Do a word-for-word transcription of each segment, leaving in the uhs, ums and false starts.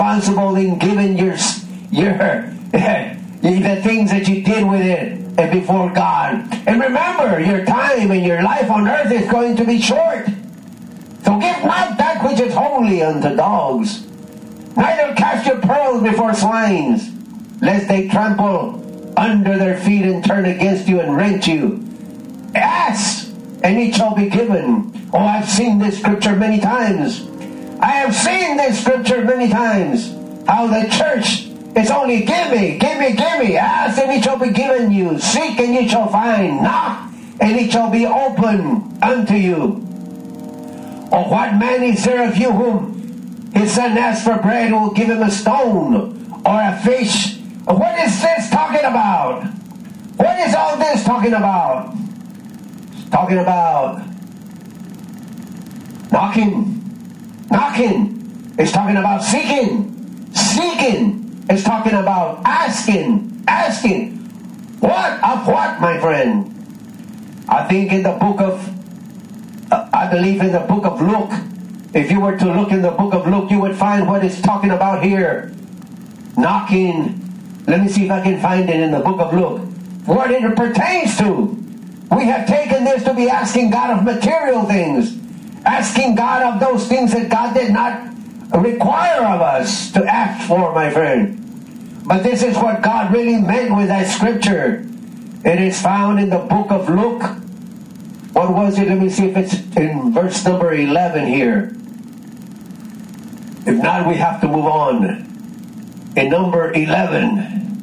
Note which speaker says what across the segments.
Speaker 1: responsible in giving your your the things that you did with it before God. And remember, your time and your life on earth is going to be short. So give not that which is holy unto dogs, neither cast your pearls before swines, lest they trample under their feet and turn against you and rent you. Ask, and it shall be given. Oh, I've seen this scripture many times. I have seen this scripture many times. How the church is only give me, give me, give me. Ask, and it shall be given you. Seek, and you shall find. Knock, and it shall be open unto you. Or what man is there of you whom his son asks for bread will give him a stone or a fish? What is this talking about? What is all this talking about? It's talking about knocking. Knocking. It's talking about seeking. Seeking. It's talking about asking. Asking. What? Of what, my friend? I think in the book of uh, I believe in the book of Luke, if you were to look in the book of Luke, you would find what it's talking about here. Knocking. Let me see if I can find it in the book of Luke. What it pertains to. We have taken this to be asking God of material things. Asking God of those things that God did not require of us to ask for, my friend. But this is what God really meant with that scripture. It is found in the book of Luke. What was it? Let me see if it's in verse number eleven here. If not, we have to move on. In number eleven,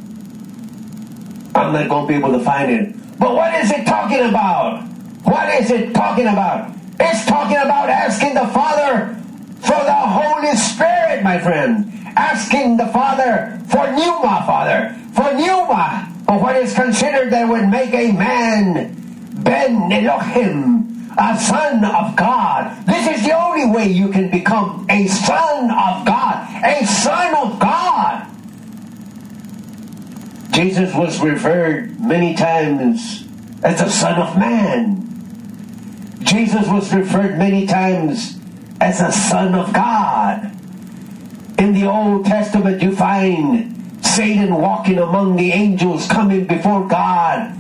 Speaker 1: I'm not going to be able to find it. But what is it talking about? What is it talking about? It's talking about asking the Father for the Holy Spirit, my friend. Asking the Father for pneuma, Father. For pneuma. For what is considered that would make a man Ben Elohim, a son of God. This is the only way you can become a son of God. A son of God. Jesus was referred many times as the Son of Man. Jesus was referred many times as the Son of God. In the Old Testament, you find Satan walking among the angels, coming before God,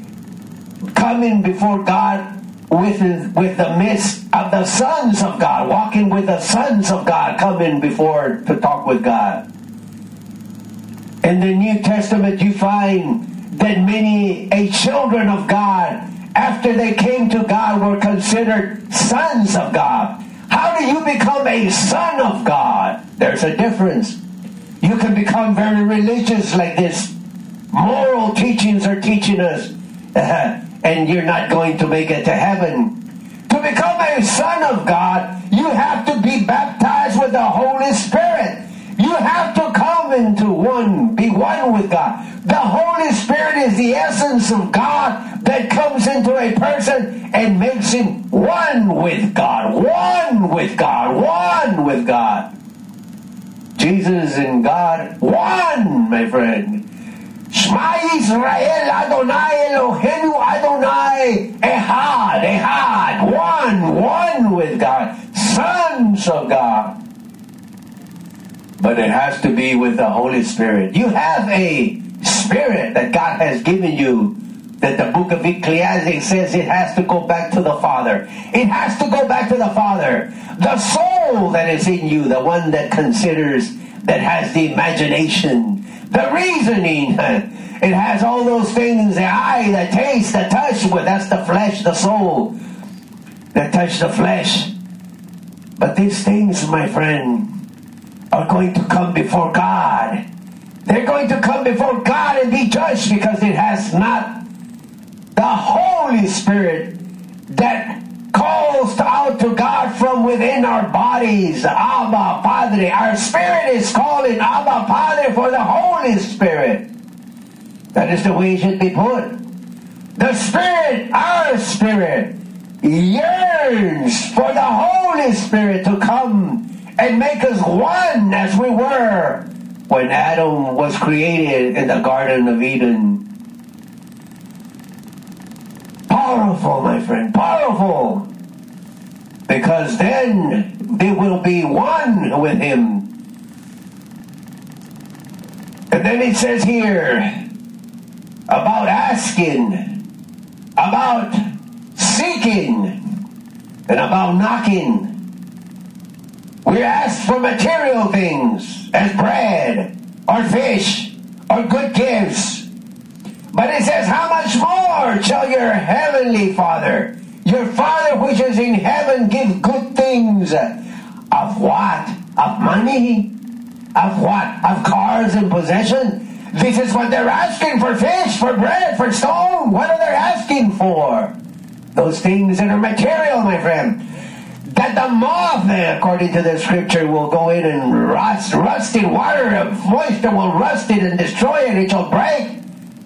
Speaker 1: coming before God with, with the midst of the sons of God, walking with the sons of God, coming before to talk with God. In the New Testament, you find that many a children of God, after they came to God, were considered sons of God. How do you become a son of God? There's a difference. You can become very religious like this. Moral teachings are teaching us, uh, and you're not going to make it to heaven. To become a son of God, you have to be baptized with the Holy Spirit. You have to come into one, be one with God. The Holy Spirit is the essence of God that comes into a person and makes him one with God. One with God. One with God. Jesus and God, one, my friend. Shema Yisrael Adonai Eloheinu Adonai Ehad. Ehad. One. One with God. Sons of God. But it has to be with the Holy Spirit. You have a spirit that God has given you, that the book of Ecclesiastes says it has to go back to the Father. It has to go back to the Father. The soul that is in you, the one that considers, that has the imagination, the reasoning, it has all those things, the eye, the taste, the touch, well, that's the flesh, the soul, that touch the flesh. But these things, my friend, are going to come before God. They're going to come before God and be judged because it has not the Holy Spirit that calls out to God from within our bodies. Abba, Padre. Our spirit is calling Abba, Padre for the Holy Spirit. That is the way it should be put. The Spirit, our spirit, yearns for the Holy Spirit to come and make us one as we were when Adam was created in the Garden of Eden. Powerful, my friend, powerful. Because then they will be one with him. And then it says here about asking, about seeking, and about knocking. We ask for material things as bread or fish or good gifts. But it says, how much more shall your heavenly Father, your Father which is in heaven, give good things? Of what? Of money? Of what? Of cars and possession? This is what they're asking for: fish, for bread, for stone. What are they asking for? Those things that are material, my friend. That the moth, according to the scripture, will go in and rust, rust in water, moisture will rust it and destroy it, it shall break.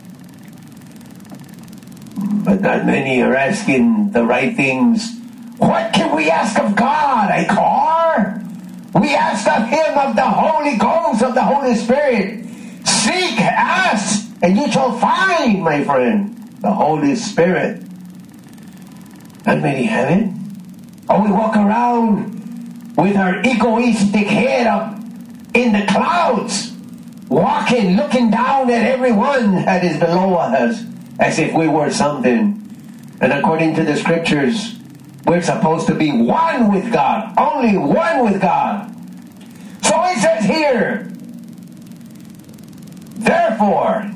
Speaker 1: But not many are asking the right things. What can we ask of God? A car? We ask of Him, of the Holy Ghost, of the Holy Spirit. Seek, ask, and you shall find, my friend, the Holy Spirit. Not many have it. Or we walk around with our egoistic head up in the clouds, walking, looking down at everyone that is below us, as if we were something. And according to the scriptures, we're supposed to be one with God, only one with God. So it says here, therefore,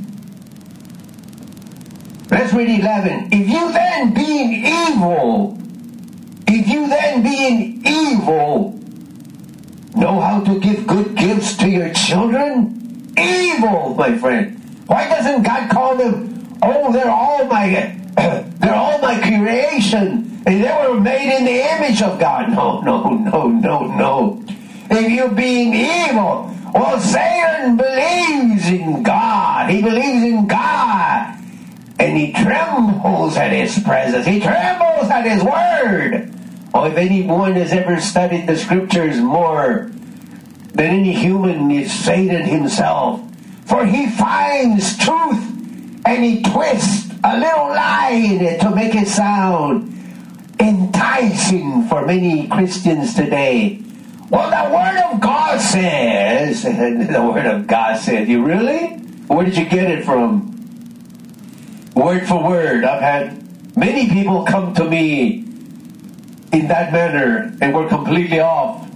Speaker 1: let's read eleven. If you then, being evil, if you then, being evil, know how to give good gifts to your children? Evil, my friend. Why doesn't God call them, oh, they're all my, they're all my creation, and they were made in the image of God? No, no, no, no, no. If you're being evil, well, Satan believes in God. He believes in God. And he trembles at His presence. He trembles at His word. Oh, if anyone has ever studied the scriptures more than any human, is Satan himself. For he finds truth and he twists a little lie in it to make it sound enticing for many Christians today. Well, the Word of God says, the Word of God said, you really? Where did you get it from? Word for word. I've had many people come to me in that manner and were completely off.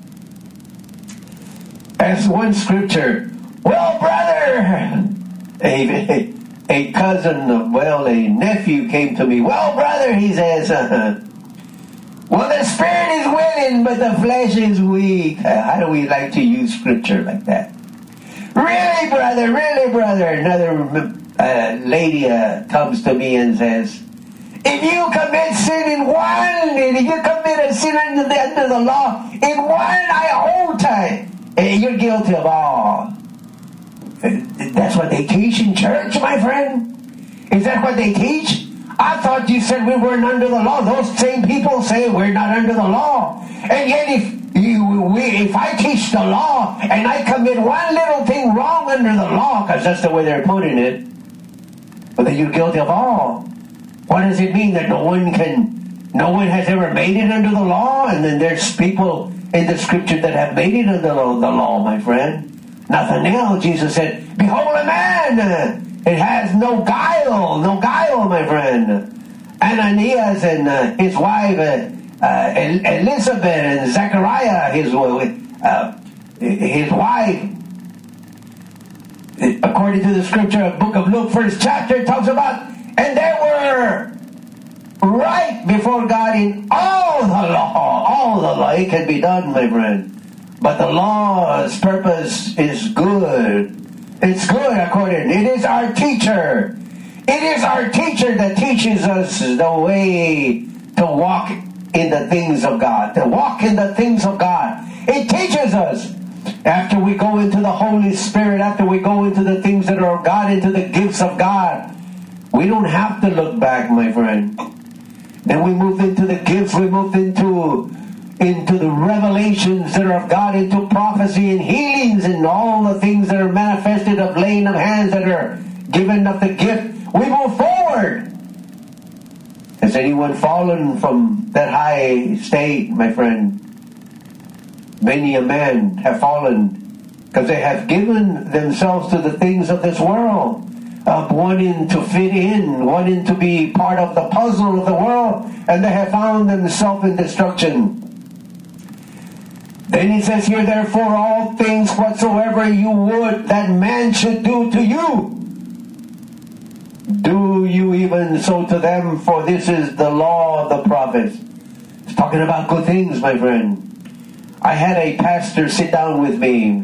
Speaker 1: As one scripture, well, brother, a, a cousin, well, a nephew came to me. Well, brother, he says, uh, well, the spirit is willing, but the flesh is weak. Uh, how do we like to use scripture like that? Really, brother, really, brother. Another uh, lady uh, comes to me and says, if you commit sin in one, if you commit a sin under the, under the law in one iota, you're guilty of all. That's what they teach in church, my friend? Is that what they teach? I thought you said we weren't under the law. Those same people say we're not under the law. And yet if you, we, if I teach the law and I commit one little thing wrong under the law, because that's the way they're putting it, well, then you're guilty of all. What does it mean that no one can, no one has ever made it under the law? And then there's people in the scripture that have made it under the law, my friend. Nathanael, Jesus said, behold a man, it has no guile, no guile, my friend. Ananias and uh, his wife, uh, uh, Elizabeth, and Zechariah, his, uh, his wife, according to the scripture of book of Luke, first chapter, it talks about, and they were right before God in all the law. All the law. It can be done, my friend. But the law's purpose is good. It's good according. It is our teacher. It is our teacher that teaches us the way to walk in the things of God. To walk in the things of God. It teaches us. After we go into the Holy Spirit, after we go into the things that are of God, into the gifts of God, we don't have to look back, my friend. Then we move into the gifts, we move into, into the revelations that are of God, into prophecy and healings and all the things that are manifested of laying of hands that are given of the gift. We move forward. Has anyone fallen from that high state, my friend? Many a man have fallen Because they have given themselves to the things of this world, of wanting to fit in, wanting to be part of the puzzle of the world, and they have found themselves in destruction. Then he says here, therefore, all things whatsoever you would that man should do to you, do you even so to them, for this is the law of the prophets. It's talking about good things, my friend. I had a pastor sit down with me.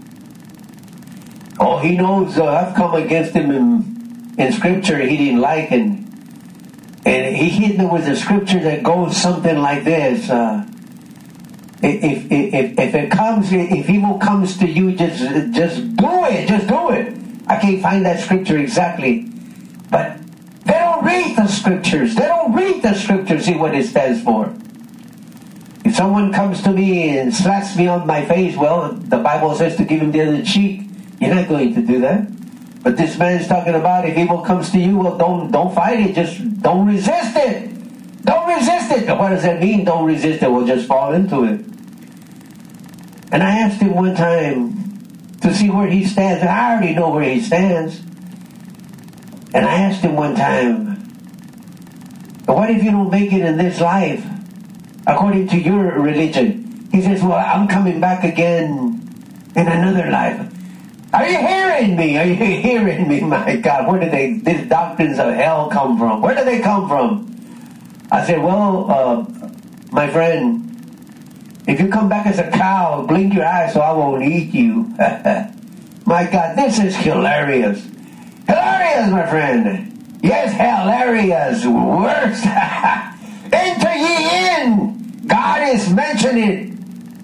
Speaker 1: Oh, he knows uh, I've come against him in, in scripture he didn't like, and and he hit me with a scripture that goes something like this. Uh, if, if if if it comes, if evil comes to you, just just do it, just do it. I can't find that scripture exactly, but they don't read the scriptures. They don't read the scriptures, see what it stands for. If someone comes to me and slaps me on my face, well, the Bible says to give him the other cheek. You're not going to do that. But this man's talking about if evil comes to you, well, don't don't fight it. Just don't resist it. Don't resist it. What does that mean, don't resist it? We'll just fall into it. And I asked him one time to see where he stands. And I already know where he stands. And I asked him one time, what if you don't make it in this life according to your religion? He says, well, I'm coming back again in another life. Are you hearing me? Are you hearing me? My God, where do they, these doctrines of hell come from? Where do they come from? I said, well, uh, my friend, if you come back as a cow, blink your eyes so I won't eat you. My God, this is hilarious. Hilarious, my friend. Yes, hilarious. Worse. Enter ye in. God is mentioning.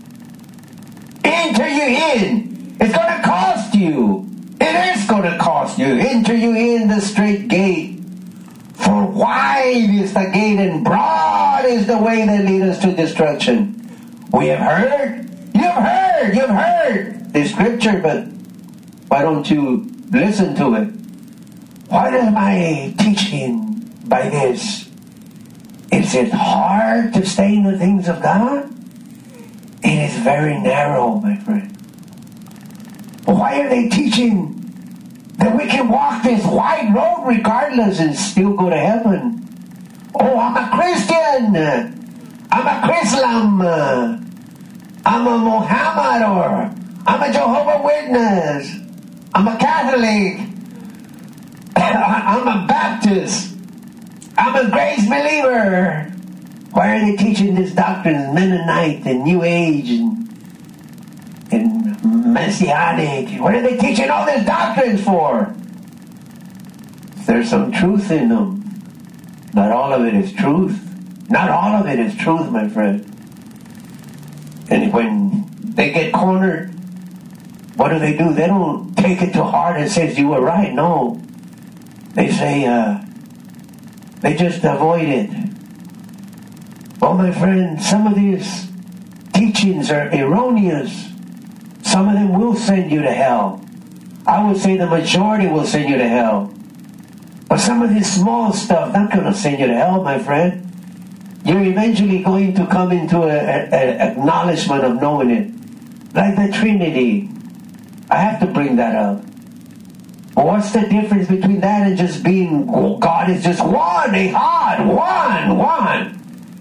Speaker 1: Enter ye in. It's going to cost you. It is going to cost you. Enter you in the straight gate. For wide is the gate and broad is the way that leads us to destruction. We have heard. You've heard. You've heard the scripture, but why don't you listen to it? What am I teaching by this? Is it hard to stay in the things of God? It is very narrow, my friend. Why are they teaching that we can walk this wide road regardless and still go to heaven? Oh, I'm a Christian. I'm a Chrislam. I'm a Muhammad, or I'm a Jehovah's Witness. I'm a Catholic. I'm a Baptist. I'm a grace believer. Why are they teaching this doctrine, Mennonite and New Age and, and Messianic? What are they teaching all these doctrines for? There's some truth in them. Not all of it is truth. Not all of it is truth, my friend. And when they get cornered, what do they do? They don't take it to heart and say, you were right. No. They say, uh, they just avoid it. Well, my friend, some of these teachings are erroneous. Some of them will send you to hell. I would say the majority will send you to hell. But some of this small stuff not going to send you to hell, my friend. You're eventually going to come into an acknowledgement of knowing it. Like the Trinity. I have to bring that up. But what's the difference between that and just being, oh, God is just one, Ehad, one, one?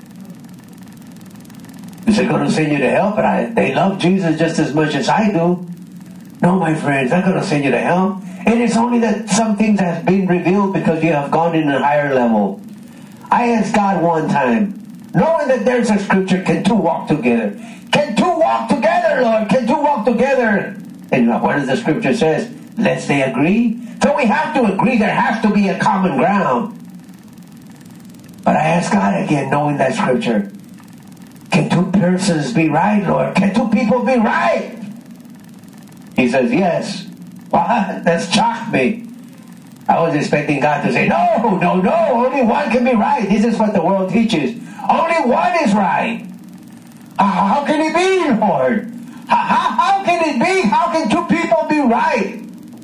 Speaker 1: Is it going to send you to hell? But I, they love Jesus just as much as I do. No, my friends, not going to send you to hell. And it's only that some things have been revealed because you have gone in a higher level. I asked God one time, knowing that there's a scripture, can two walk together? Can two walk together, Lord? Can two walk together? And what does the scripture says? Lest they agree. So we have to agree. There has to be a common ground. But I asked God again, knowing that scripture, can two persons be right, Lord? Can two people be right? He says, yes. Well, that's shocked me. I was expecting God to say, no, no, no, only one can be right. This is what the world teaches. Only one is right. How can it be, Lord? How, how can it be? How can two people be right?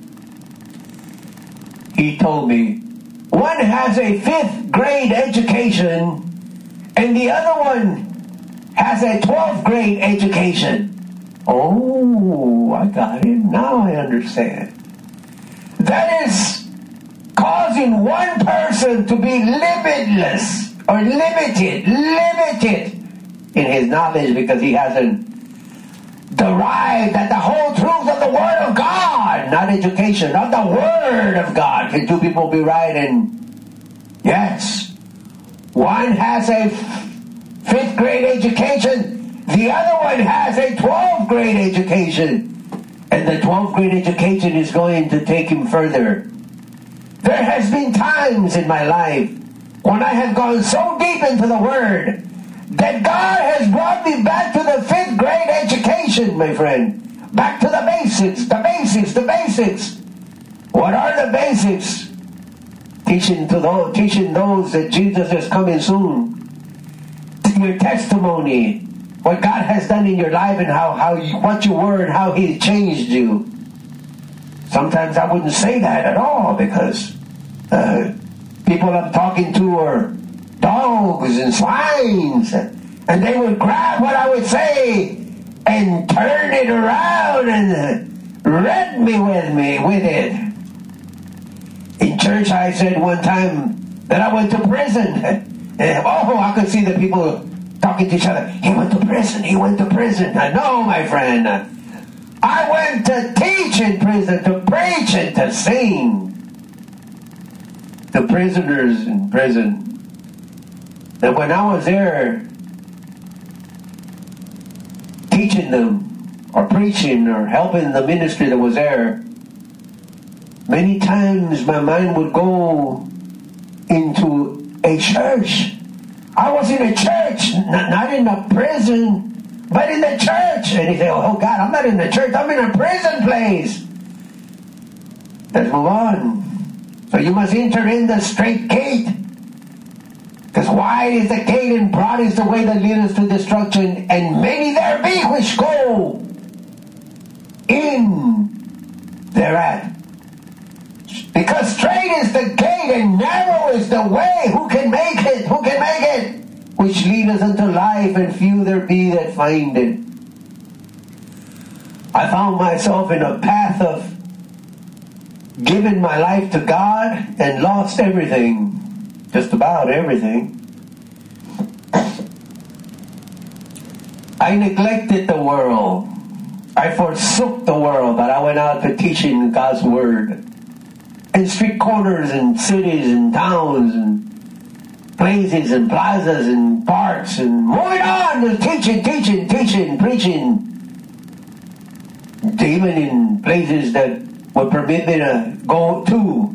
Speaker 1: He told me, one has a fifth grade education and the other one has a twelfth grade education. Oh, I got it. Now I understand. That is causing one person to be limitless or limited, limited in his knowledge because he hasn't derived that the whole truth of the Word of God, not education, of the Word of God. Can two people be right? And yes, one has a fifth grade education, the other one has a twelfth grade education. And the twelfth grade education is going to take him further. There has been times in my life when I have gone so deep into the Word that God has brought me back to the fifth grade education, my friend. Back to the basics, the basics, the basics. What are the basics? Teaching to those, teaching those that Jesus is coming soon. Your testimony, what God has done in your life and how, how you, what you were and how He changed you. Sometimes I wouldn't say that at all because uh, people I'm talking to are dogs and swines, and they would grab what I would say and turn it around and red me with me with it. In church, I said one time that I went to prison. And, oh, I could see the people talking to each other. He went to prison. He went to prison. I know, my friend. I went to teach in prison, to preach and to sing. The prisoners in prison. And when I was there teaching them or preaching or helping the ministry that was there, many times my mind would go into a church. I was in a church, not, not in a prison, but in the church. And he said, oh God, I'm not in the church, I'm in a prison place. Let's move on. So you must enter in the straight gate. Because wide is the gate and broad is the way that leads to destruction, and many there be which go in thereat. Because straight is the gate and narrow is the way. Who can make it? Who can make it? Which leadeth unto life, and few there be that find it. I found myself in a path of giving my life to God and lost everything. Just about everything. I neglected the world. I forsook the world, but I went out to teaching God's Word. In street corners and cities and towns and places and plazas and parks and moving on to teaching, teaching, teaching, preaching. Even in places that would permit me to go to.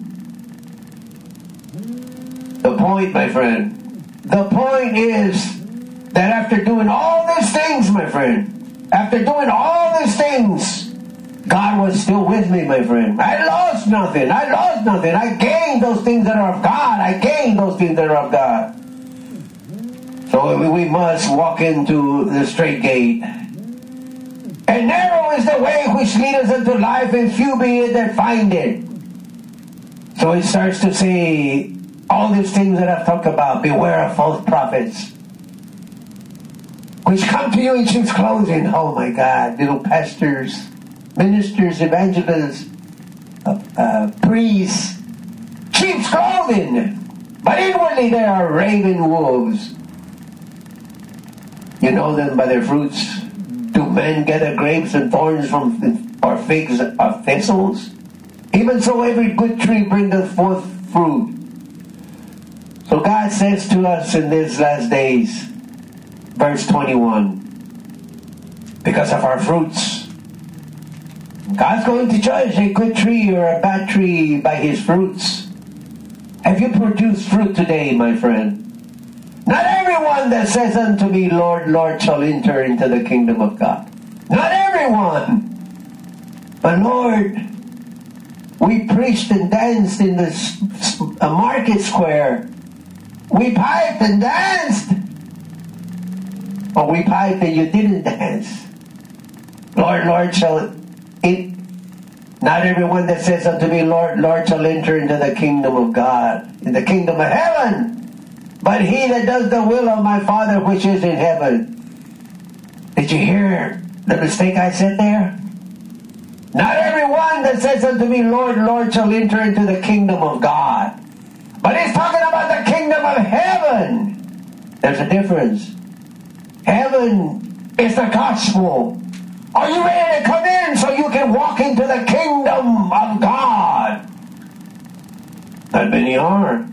Speaker 1: The point, my friend, the point is that after doing all these things, my friend, after doing all these things, God was still with me, my friend. I lost nothing. I lost nothing. I gained those things that are of God. I gained those things that are of God. So we must walk into the straight gate. And narrow is the way which leadeth unto life, and few be it that find it. So he starts to say all these things that I've talked about. Beware of false prophets, which come to you in sheep's clothing. Oh my God, little pastors, ministers, evangelists, uh, uh, priests, sheep's clothing, but inwardly they are raven wolves. You know them by their fruits. Do men gather grapes and thorns from, or figs of thistles? Even so every good tree bringeth forth fruit. So God says to us in these last days, verse twenty-one, because of our fruits, God's going to judge a good tree or a bad tree by his fruits. Have you produced fruit today, my friend? Not everyone that says unto me, Lord, Lord, shall enter into the kingdom of God. Not everyone. But Lord, we preached and danced in the a market square. We piped and danced. Or we piped and you didn't dance. Lord, Lord, shall it. Not everyone that says unto me, Lord, Lord, shall enter into the kingdom of God, in the kingdom of heaven. But he that does the will of my Father which is in heaven. Did you hear the mistake I said there? Not everyone that says unto me, Lord, Lord, shall enter into the kingdom of God. But he's talking about the kingdom of heaven. There's a difference. Heaven is the gospel. Are you ready to come in so you can walk into the kingdom of God? Not many are.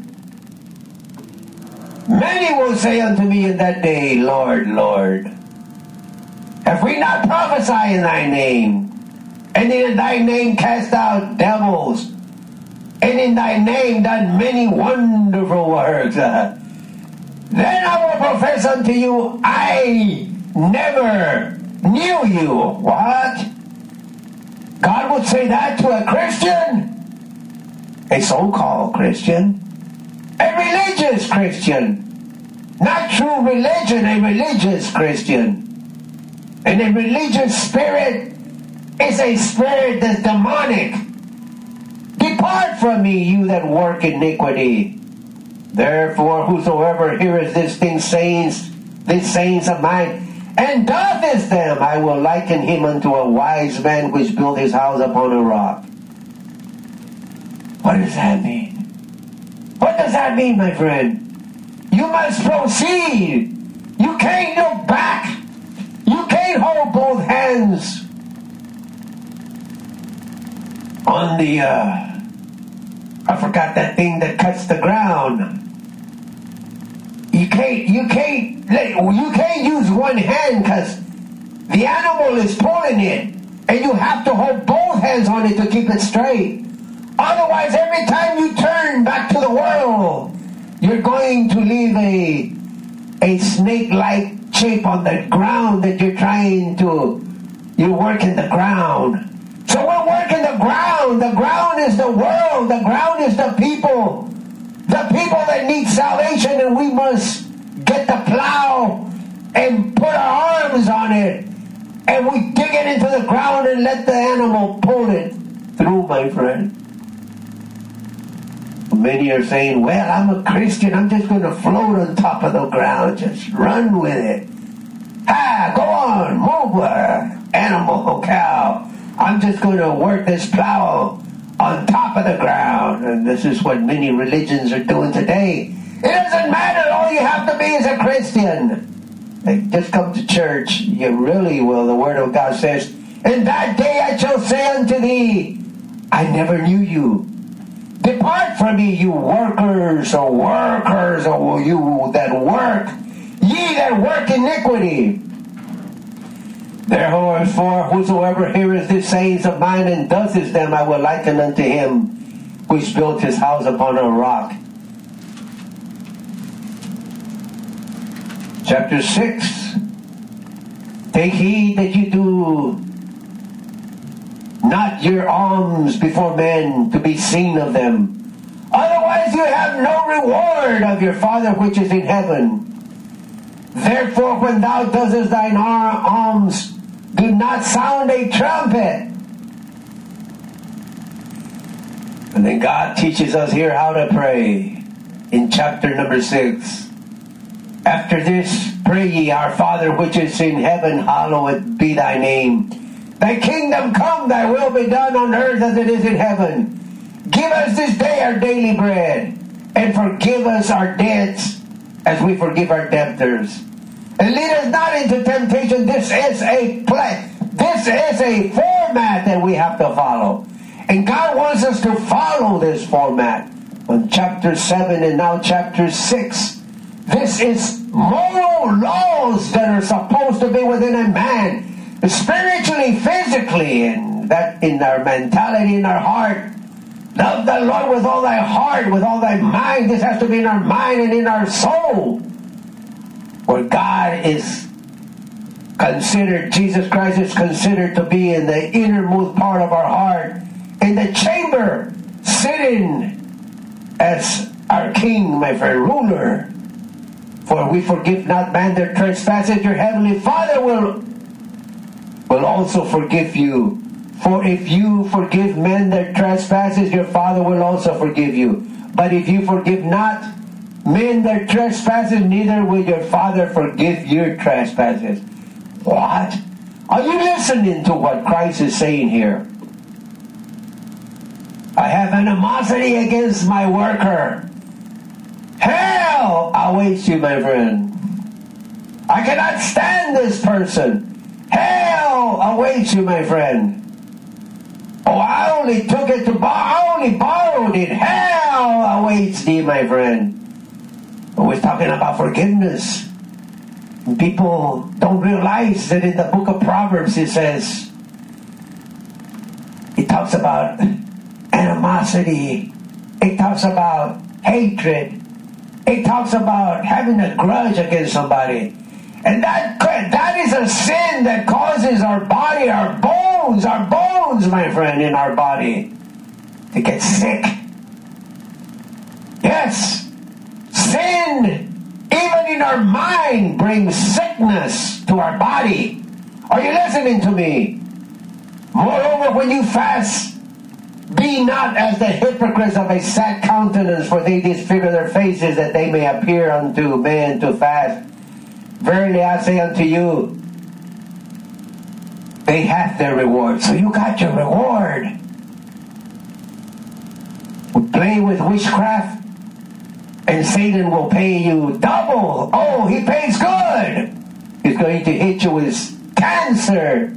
Speaker 1: Many will say unto me in that day, Lord, Lord, have we not prophesied in thy name? And in thy name cast out devils? And in thy name done many wonderful works? Uh, then I will profess unto you, I never knew you. What? God would say that to a Christian? A so-called Christian? A religious Christian? Not true religion, a religious Christian. And a religious spirit is a spirit that's demonic. Depart from me, you that work iniquity. Therefore, whosoever heareth this thing sayings, these sayings of mine, and doeth them, I will liken him unto a wise man which built his house upon a rock. What does that mean? What does that mean, my friend? You must proceed. You can't look back. You can't hold both hands on the, uh, I forgot that thing that cuts the ground. You can't, you can't, you can't use one hand because the animal is pulling it, and you have to hold both hands on it to keep it straight. Otherwise, every time you turn back to the world, you're going to leave a a snake-like shape on the ground that you're trying to, you're working the ground. So we're working the ground. The ground is the world. The ground is the people. The people that need salvation, and we must get the plow and put our arms on it, and we dig it into the ground and let the animal pull it through, my friend. Many are saying, well, I'm a Christian. I'm just going to float on top of the ground. Just run with it. Ah, go on. Move, uh, animal, cow. I'm just going to work this plow on top of the ground. And this is what many religions are doing today. It doesn't matter. All you have to be is a Christian. Like, just come to church. You really will. The Word of God says, in that day I shall say unto thee, I never knew you. Depart from me, you workers, or workers, or you that work, ye that work iniquity. Therefore, whosoever heareth these sayings of mine and does them, I will liken unto him which built his house upon a rock. Chapter six. Take heed that you do not your alms before men to be seen of them. Otherwise you have no reward of your Father which is in heaven. Therefore, when thou doest thine alms, do not sound a trumpet. And then God teaches us here how to pray in chapter number six. After this, pray ye, Our Father which is in heaven, hallowed be thy name. Thy kingdom come, thy will be done on earth as it is in heaven. Give us this day our daily bread, and forgive us our debts as we forgive our debtors. And lead us not into temptation. This is a play. This is a format that we have to follow. And God wants us to follow this format. On chapter seven and now chapter six. This is moral laws that are supposed to be within a man. Spiritually, physically, and that in our mentality, in our heart. Love the Lord with all thy heart, with all thy mind. This has to be in our mind and in our soul. Where God is considered, Jesus Christ is considered to be in the innermost part of our heart. In the chamber, sitting as our king, my friend, ruler. For we forgive not man their trespasses, your heavenly Father will will also forgive you. For if you forgive men their trespasses, your Father will also forgive you. But if you forgive not men their trespasses, neither will your Father forgive your trespasses. What? Are you listening to what Christ is saying here? I have animosity against my worker. Hell awaits you, my friend. I cannot stand this person. Hell awaits you, my friend. Oh, I only took it to borrow. I only borrowed it. Hell awaits thee, my friend. Oh, we're talking about forgiveness. People don't realize that in the book of Proverbs it says, it talks about animosity. It talks about hatred. It talks about having a grudge against somebody. And that, that is a sin that causes our body, our bones, our bones, my friend, in our body to get sick. Yes, sin, even in our mind, brings sickness to our body. Are you listening to me? Moreover, when you fast, be not as the hypocrites of a sad countenance, for they disfigure their faces, that they may appear unto men to fast. Verily I say unto you, they have their reward. So you got your reward. Play with witchcraft, and Satan will pay you double. Oh, he pays good. He's going to hit you with cancer.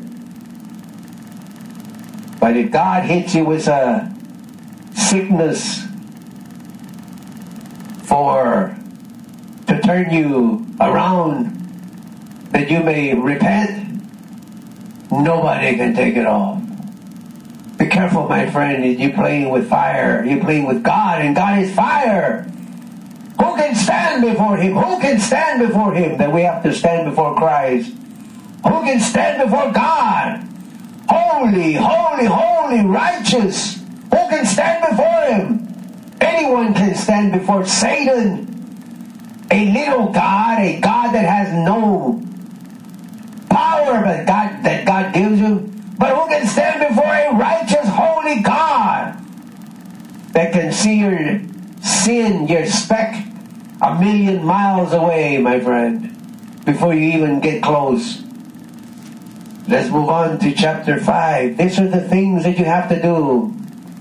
Speaker 1: But if God hits you with a sickness for to turn you around, that you may repent, nobody can take it off. Be careful, my friend. You're playing with fire. You're playing with God, and God is fire. Who can stand before Him? Who can stand before Him? That we have to stand before Christ. Who can stand before God? Holy, holy, holy, righteous. Who can stand before Him? Anyone can stand before Satan. A little God, a God that has no power but God, that God gives him. But who can stand before a righteous, holy God that can see your sin, your speck, a million miles away, my friend, before you even get close? Let's move on to chapter five. These are the things that you have to do.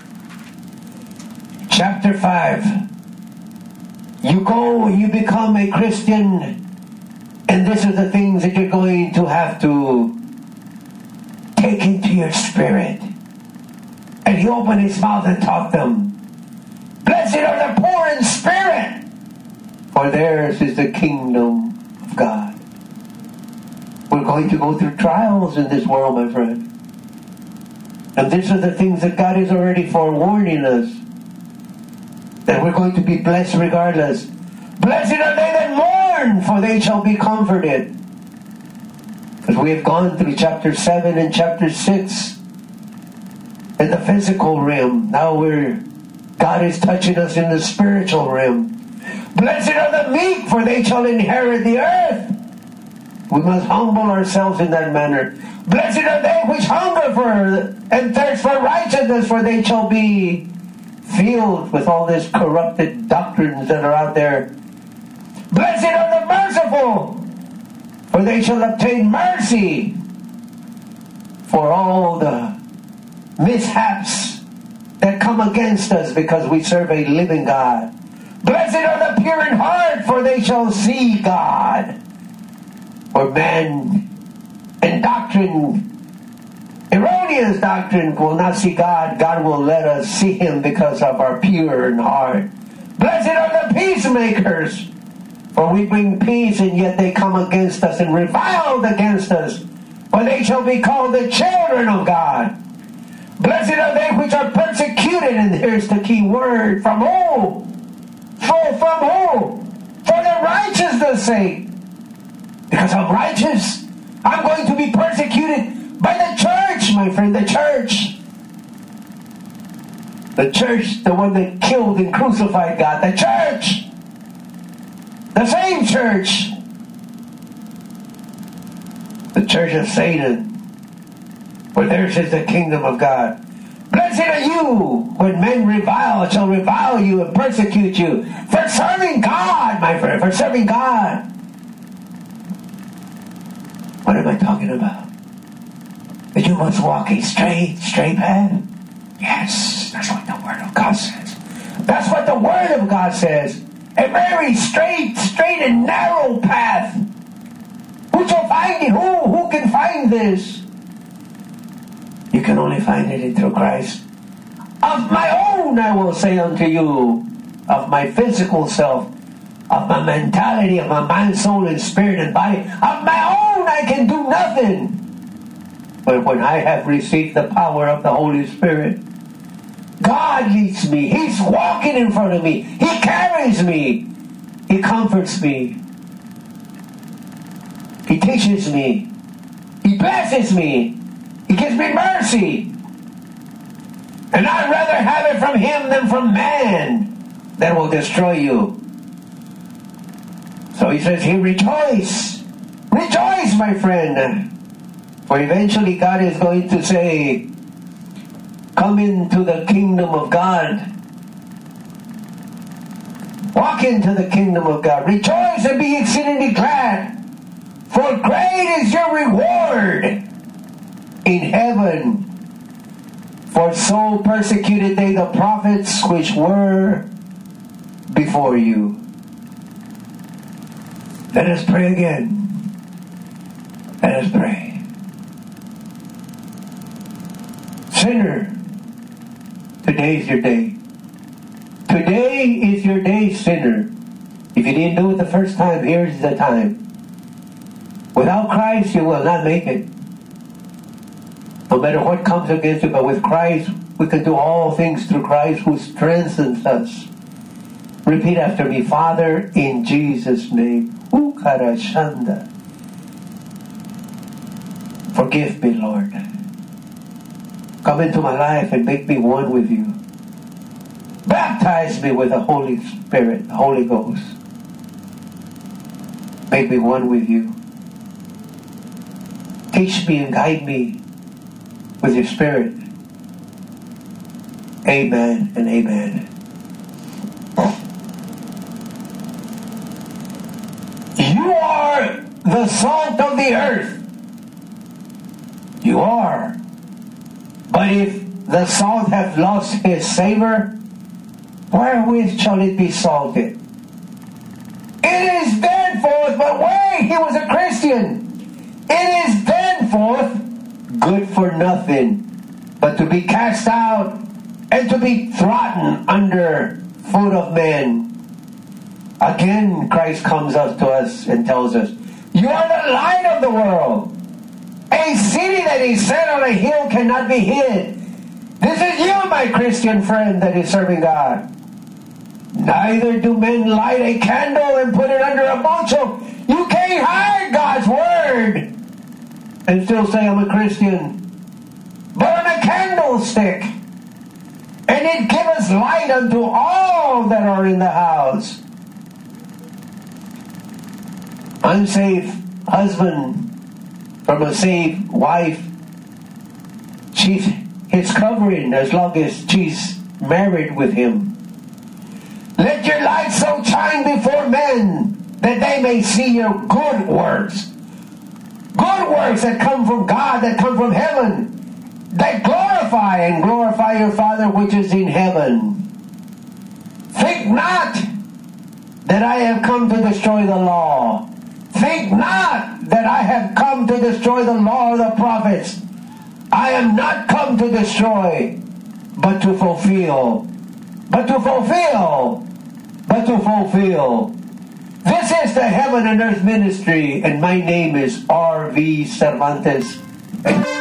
Speaker 1: Chapter five. You go, you become a Christian, and these are the things that you're going to have to take into your spirit. And He opened His mouth and taught them. Blessed are the poor in spirit, for theirs is the kingdom of God. We're going to go through trials in this world, my friend. And these are the things that God is already forewarning us, that we're going to be blessed regardless. Blessed are they that mourn, for they shall be comforted. Because we have gone through chapter seven and chapter six in the physical realm. Now we're God is touching us in the spiritual realm. Blessed are the meek, for they shall inherit the earth. We must humble ourselves in that manner. Blessed are they which hunger for and thirst for righteousness, for they shall be filled with all these corrupted doctrines that are out there. Blessed are the merciful, for they shall obtain mercy. For all the mishaps that come against us, because we serve a living God. Blessed are the pure in heart, for they shall see God. For man and doctrine, erroneous doctrine, will not see God. God will let us see Him because of our pure in heart. Blessed are the peacemakers, for we bring peace, and yet they come against us and reviled against us. For they shall be called the children of God. Blessed are they which are persecuted, and here's the key word, from who? For from who? For the righteousness' sake. Because I'm righteous, I'm going to be persecuted by the church, my friend, the church. The church, the one that killed and crucified God, the church. The same church. The church of Satan. For theirs is the kingdom of God. Blessed are you when men revile, shall revile you and persecute you for serving God, my friend, for serving God. What am I talking about? that you must walk a straight, straight path? Yes, that's what the Word of God says. That's what the Word of God says. A very straight, straight and narrow path. Who shall find it? Who? Who can find this? You can only find it in through Christ. Of my own I will say unto you, of my physical self, of my mentality, of my mind, soul, and spirit and body, of my own I can do nothing. But when I have received the power of the Holy Spirit, God leads me. He's walking in front of me. He carries me. He comforts me. He teaches me. He blesses me. He gives me mercy. And I'd rather have it from Him than from man that will destroy you. So He says, "He rejoice. Rejoice, my friend." For eventually God is going to say, "Come into the kingdom of God. Walk into the kingdom of God. Rejoice and be exceedingly glad. For great is your reward in heaven. For so persecuted they the prophets which were before you." Let us pray again. Let us pray. Sinner, today is your day. Today is your day, sinner. If you didn't do it the first time, here's the time. Without Christ, you will not make it. No matter what comes against you, but with Christ, we can do all things through Christ who strengthens us. Repeat after me. Father, in Jesus' name. Ukarashanda. Forgive me, Lord. Come into my life and make me one with you. Baptize me with the Holy Spirit, the Holy Ghost. Make me one with you. Teach me and guide me with your Spirit. Amen and amen. You are the salt of the earth. You are. But if the salt hath lost his savor, wherewith shall it be salted? It is thenceforth, but wait, he was a Christian. It is thenceforth good for nothing, but to be cast out and to be trodden under foot of men. Again, Christ comes up to us and tells us, you are the light of the world. A city that is set on a hill cannot be hid. This is you, my Christian friend that is serving God. Neither do men light a candle and put it under a bushel. You can't hide God's word and still say I'm a Christian. But on a candlestick, and it giveth light unto all that are in the house. Unsaved husband from a saved wife, she's his covering as long as she's married with him. Let your light so shine before men that they may see your good works. Good works that come from God, that come from heaven, that glorify and glorify your Father which is in heaven. Think not that I have come to destroy the law. Think not that I have come to destroy the law of the prophets. I am not come to destroy, but to fulfill. But to fulfill. But to fulfill. This is the Heaven and Earth Ministry, and my name is R V Cervantes.